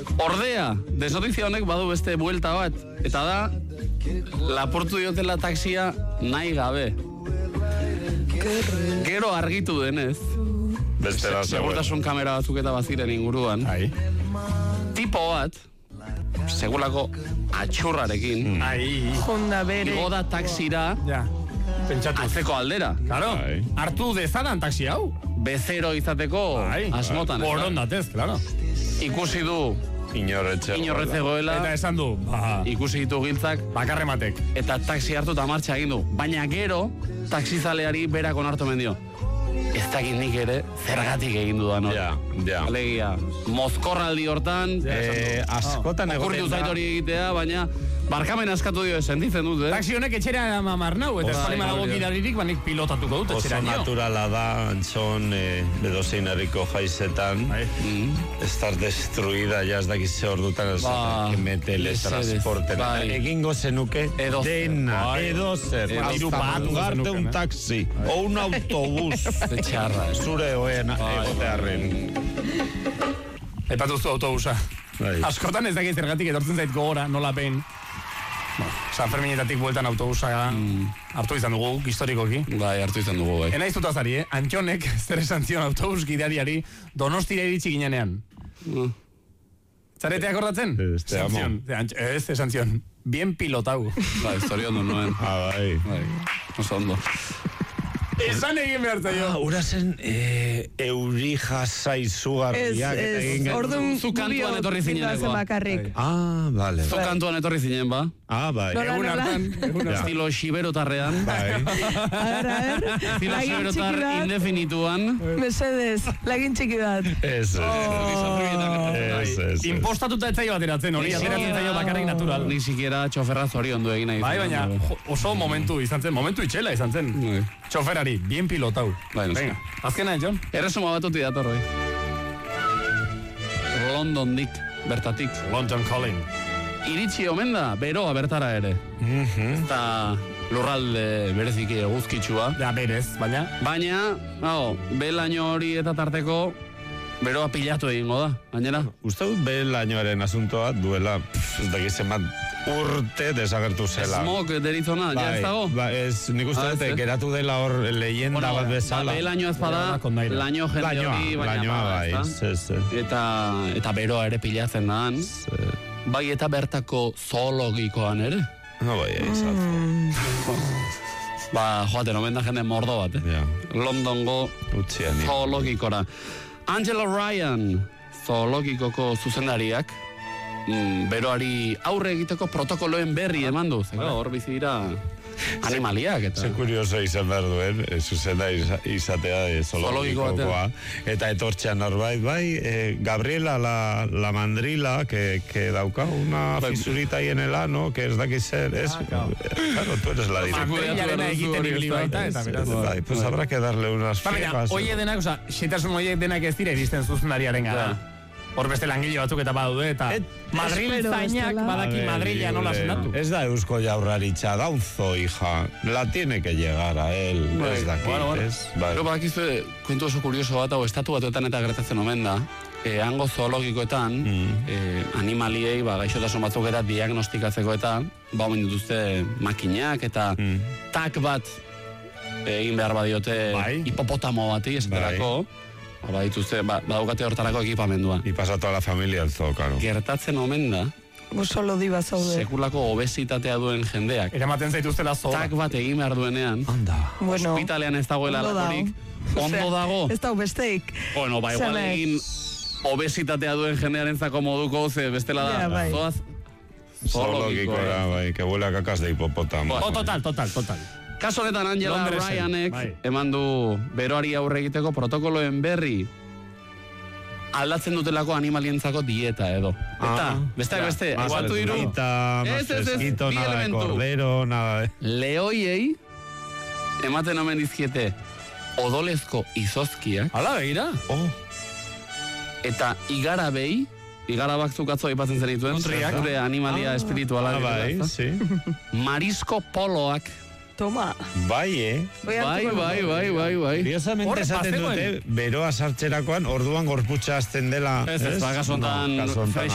Ordea, desnotizia honek badu beste buelta bat, eta da, lapurtu diotela taxia nahi gabe. Gero argitu denez, segurtasun kamera batzuk eta baziren inguruan, tipo bat, segulako atxurrarekin, igo da taxira, atzeko aldera. Claro, hartu dezadan taxi hau. Bezero izateko asmotan. Borondatez, claro. Ikusi du inorretzegoela. Eta esan du. Ikusi ditu giltzak. Bakarrematek. Eta taxi hartu eta martxa egin du. Baina gero, taxizaleari berak onartu mendio. Ez dakit nik ere, zergatik egin dudan hori. Alegia, mozkorraldi hortan, askotan okurritu zait hori egitea, baina barkamen askatu dio sentitzen dut, Taxi honek etxera marnau, eta espalima dago gidaririk, banik pilotatuko dut etxera nio. Oso naturala da, Antxon, edozein herriko jaizetan, estar destruida, ja ez dakiz ze ordutan, kemete, transporten, egingo zenuke, dena, edozer, garte un taxi, o un autobús, zure oen egotearren. Aipatuztu autobusa. Askotan ez dakit zergatik etortzen zait gogora, nola behin. San Ferminetatik bueltan autobusa hartu izan dugu, historikoki. Bai, hartu izan dugu, bai. Ena iztuta zari, Antxonek zer esan zion autobus gidariari Donostira iritsi ginenean. Zaretea akordatzen? Ez, esan zion. Bien pilotau. Bai, zorion du nuen. Bai. Oso ondo. Esan egin behar zaio. Urazen euri jasai zugarriak. Orduan zu kantuan etorri zineneko. Bale. Zu kantuan etorri zinen, ba? Bai. Egun hartan. Estilo xiberotarrean. Estilo xiberotar indefinituan. Mesedez, lagin txiki bat. Ez. Impostatuta ez zaio ateratzen, hori ateratzen zaio bakarrik natural. Ni siquiera txoferra zorion du egin nahi. Bai, baina oso momentu izan zen, momentu itxela izan zen. Txoferari, bien pilotau. Venga, azkena, John. Erresuma batuti datorroi. Londondik, bertatik. London Calling. Iritsi omen da, beroa bertara ere. Eta lurralde bereziki eguzkitsua. Ja, berez, baina? Baina, belaino hori eta tarteko beroa pilatu egingo da, gainera. Uste dut belainoaren asuntoa duela, ez dakizen bat, urte desagertu zela. Smog deritzona, ja ez dago? Ez, nik uste dut, geratu dela hor leyenda bat bezala. Belaino ez bada, laino jende hori, baina eta beroa ere pilatzen daan. Bai, eta bertako zoologikoan ere. Bai, izan. Joaten, omen da jende mordo bat, Londongo zoologikora. Angela Ryan, zoologikoko zuzendariak, beroari aurre egiteko protokoloen berri eman du. Hor bizi dira animaliak. Ze kurioso izan behar duen, zuzenda izatea zoologikokoa. Eta etortxean norbait, bai, Gabriela la mandrila, que dauka una fisurita ahí en el ano, que ez dakiz zer, ez? Claro, tú eres la directora. Mandrilaren egiten ibili baita, eta beraz. Bai, pues habrá que darle unas fiegas. Oie denak, xetasun oiek denak ez dira iristen zuzendariaren gara. Hor beste langile batzuk eta badude, eta Madril zainak badaki Madrila nola sendatu. Ez da Eusko Jaurlaritza, da un zoo, hija. La tiene que llegar a él. Ez dakit, ez? Pero badakizue, kontu oso kurioso bat, estatu batuetan eta gertatzen omen da, hango zoologikoetan, animaliei, gaixotasun batzuk eta diagnostikatzeko eta, omen dituzte makinak eta tak bat egin behar badiote hipopotamo bati, esaterako. Dituzte, badaukate hortarako ekipamendua. Y pasa toda la familia al zoo, claro. Gertatzen omen da, solo diba zaude. Sekulako obesitatea duen jendeak. Eramaten zaituztela zoa. Tak bat egin behar duenean, hospitalean ez dagoela lakorik, ondo dago. Ez dago besteik. Bueno, igual egin obesitatea duen jendearen zako moduko, ze bestela da, zoaz zoologikora, que huele a cacas de hipopótamo. Total. Kaso honetan Angela Ryanek eman du beroari aurre egiteko protokoloen berri aldatzen dutelako animalientzako dieta edo. Eta, beste, aguatu diru. Más fresquito, nada de cordero, nada de... Lehoiei ematen omen dizkiete odolezko izozkiak. Hala, begira. Eta igarabei, igarabak zukatzo aipatzen zenituen, zure animalia espirituala. Marisko poloak. Toma. Bai, Bai. Curiosamente esaten dute, beroa sartzerakoan, orduan gorputza azten dela. Ez, kasontan